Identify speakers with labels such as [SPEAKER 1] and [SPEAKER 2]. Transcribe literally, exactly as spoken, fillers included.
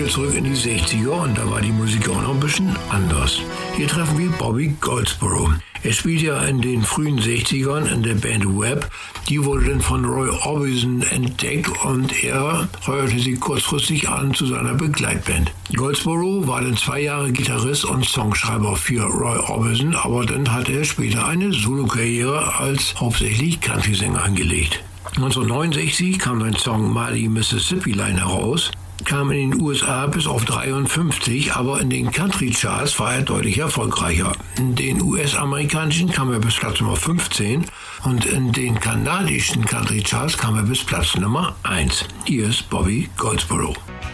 [SPEAKER 1] wieder zurück in die sechziger und da war die Musik auch noch ein bisschen anders. Hier treffen wir Bobby Goldsboro. Er spielt ja in den frühen sechzigern in der Band Webb. Die wurde dann von Roy Orbison entdeckt und er heuerte sie kurzfristig an zu seiner Begleitband. Goldsboro war dann zwei Jahre Gitarrist und Songschreiber für Roy Orbison, aber dann hat er später eine Solokarriere als hauptsächlich Country-Sänger angelegt. neunzehnhundertneunundsechzig kam sein Song Mighty Mississippi Line heraus, kam in den U S A bis auf dreiundfünfzig, aber in den Country-Charts war er deutlich erfolgreicher. In den U S-amerikanischen kam er bis Platz Nummer fünfzehn und in den kanadischen Country-Charts kam er bis Platz Nummer eins. Hier ist Bobby Goldsboro.